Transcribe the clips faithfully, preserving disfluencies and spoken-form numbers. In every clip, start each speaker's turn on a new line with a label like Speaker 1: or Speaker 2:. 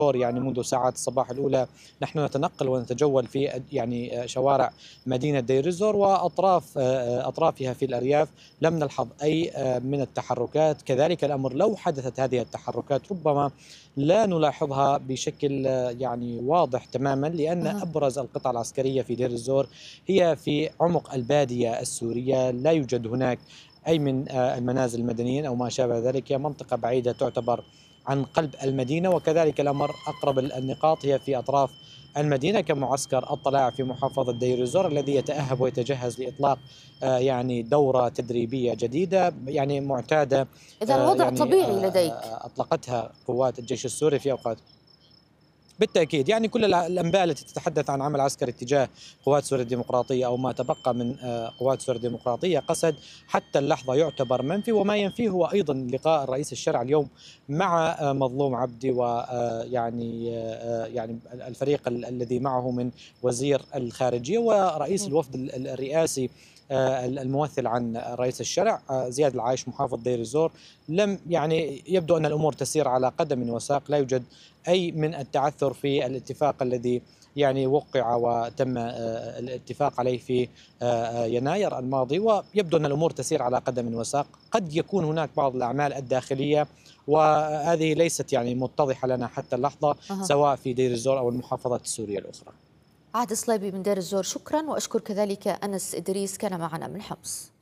Speaker 1: يعني منذ ساعات الصباح الأولى نحن نتنقل ونتجول في يعني شوارع مدينة دير الزور وأطراف أطرافها في الأرياف، لم نلحظ أي من التحركات. كذلك الأمر لو حدثت هذه التحركات ربما لا نلاحظها بشكل يعني واضح تماما، لأن
Speaker 2: أها.
Speaker 1: أبرز القطع العسكرية في دير الزور هي في عمق البادية السورية، لا يوجد هناك أي من المنازل المدنيين أو ما شابه ذلك، هي منطقة بعيدة تعتبر عن قلب المدينة. وكذلك الأمر أقرب النقاط هي في أطراف المدينة كمعسكر الطلاع في محافظة دير الزور الذي يتأهب ويتجهز لإطلاق آه، يعني دورة تدريبية جديدة يعني معتادة،
Speaker 2: إذا
Speaker 1: آه،
Speaker 2: الوضع
Speaker 1: يعني آه،
Speaker 2: طبيعي لديك.
Speaker 1: آه، أطلقتها قوات الجيش السوري في أوقات. بالتأكيد يعني كل الع- الأنباء التي تتحدث عن عمل عسكري اتجاه قوات سوريا الديمقراطية أو ما تبقى من آه، قوات سوريا الديمقراطية قسد حتى اللحظة يعتبر منفي، وما ينفيه هو أيضا لقاء الرئيس الشرع اليوم مع آه، مظلوم عبدي ويعني يعني الفريق ال- الذي معه من وزير الخارجية ورئيس
Speaker 2: مهم.
Speaker 1: الوفد ال- ال- الرئاسي آه، الممثل عن رئيس الشرع آه، زياد العايش محافظ دير الزور. لم يعني يبدو أن الأمور تسير على قدم وساق، لا يوجد أي من التعثر في الاتفاق الذي يعني وقع وتم آه، الاتفاق عليه في آه، آه، يناير الماضي، ويبدو أن الأمور تسير على قدم وساق. قد يكون هناك بعض الأعمال الداخلية وهذه ليست يعني متضحة لنا حتى اللحظة
Speaker 2: أها.
Speaker 1: سواء في دير الزور أو المحافظات السورية الأخرى.
Speaker 2: عهد صليبي من دير الزور، شكرا، وأشكر كذلك أنس إدريس كان معنا من حمص.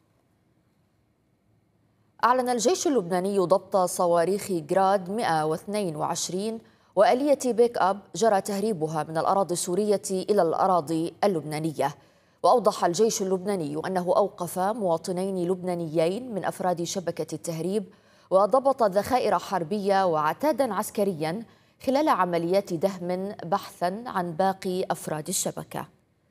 Speaker 2: أعلن الجيش اللبناني ضبط صواريخ جراد مئة واثنين وعشرين وآلية بيك أب جرى تهريبها من الأراضي السورية إلى الأراضي اللبنانية. وأوضح الجيش اللبناني أنه أوقف مواطنين لبنانيين من أفراد شبكة التهريب وضبط ذخائر حربية وعتادا عسكريا خلال عمليات دهم بحثا عن باقي أفراد الشبكة.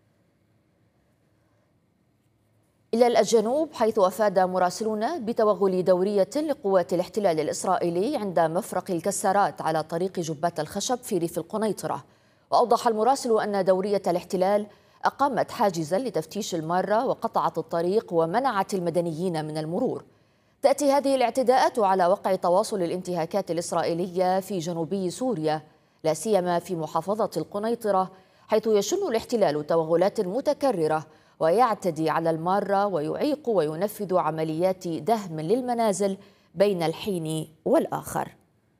Speaker 2: إلى الجنوب، حيث أفاد مراسلون بتوغل دورية لقوات الاحتلال الإسرائيلي عند مفرق الكسارات على طريق جبات الخشب في ريف القنيطرة. وأوضح المراسل أن دورية الاحتلال أقامت حاجزا لتفتيش المارة وقطعت الطريق ومنعت المدنيين من المرور. تأتي هذه الاعتداءات على وقع تواصل الانتهاكات الإسرائيلية في جنوبي سوريا، لا سيما في محافظة القنيطرة، حيث يشن الاحتلال توغلات متكررة ويعتدي على المارة ويعيق وينفذ عمليات دهم للمنازل بين الحين والآخر.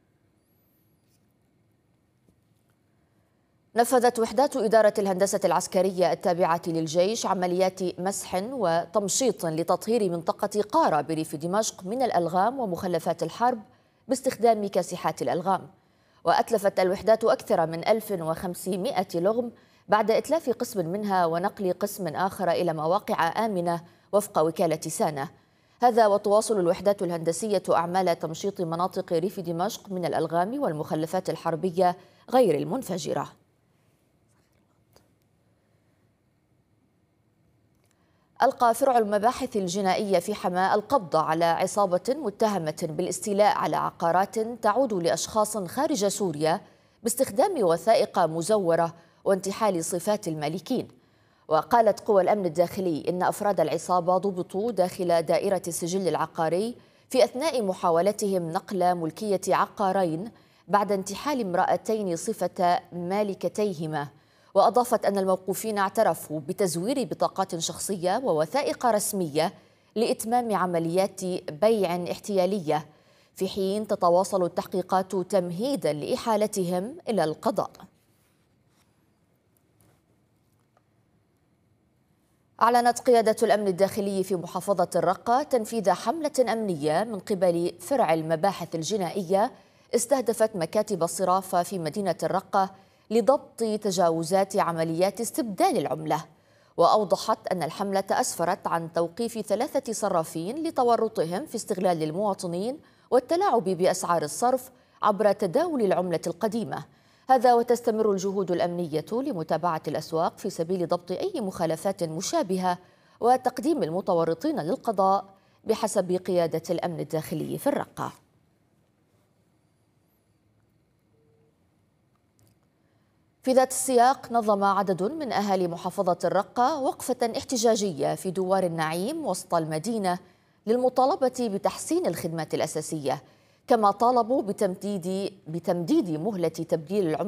Speaker 2: نفذت وحدات إدارة الهندسة العسكرية التابعة للجيش عمليات مسح وتمشيط لتطهير منطقة قارة بريف دمشق من الألغام ومخلفات الحرب باستخدام كاسحات الألغام. وأتلفت الوحدات أكثر من ألف وخمسمائة لغم بعد إتلاف قسم منها ونقل قسم آخر إلى مواقع آمنة وفق وكالة سانة. هذا وتواصل الوحدات الهندسية أعمال تمشيط مناطق ريف دمشق من الألغام والمخلفات الحربية غير المنفجرة. ألقى فرع المباحث الجنائية في حماة القبض على عصابة متهمة بالاستيلاء على عقارات تعود لأشخاص خارج سوريا باستخدام وثائق مزورة وانتحال صفات المالكين. وقالت قوى الأمن الداخلي إن أفراد العصابة ضبطوا داخل دائرة السجل العقاري في أثناء محاولتهم نقل ملكية عقارين بعد انتحال امرأتين صفة مالكتيهما. وأضافت أن الموقوفين اعترفوا بتزوير بطاقات شخصية ووثائق رسمية لإتمام عمليات بيع احتيالية، في حين تتواصل التحقيقات تمهيدا لإحالتهم إلى القضاء. أعلنت قيادة الأمن الداخلي في محافظة الرقة تنفيذ حملة أمنية من قبل فرع المباحث الجنائية استهدفت مكاتب الصرافة في مدينة الرقة لضبط تجاوزات عمليات استبدال العملة. وأوضحت أن الحملة أسفرت عن توقيف ثلاثة صرافين لتورطهم في استغلال المواطنين والتلاعب بأسعار الصرف عبر تداول العملة القديمة. هذا وتستمر الجهود الأمنية لمتابعة الأسواق في سبيل ضبط أي مخالفات مشابهة وتقديم المتورطين للقضاء بحسب قيادة الأمن الداخلي في الرقة. في ذات السياق، نظم عدد من أهالي محافظة الرقة وقفة احتجاجية في دوار النعيم وسط المدينة للمطالبة بتحسين الخدمات الأساسية، كما طالبوا بتمديد بتمديد مهلة تبديل العملة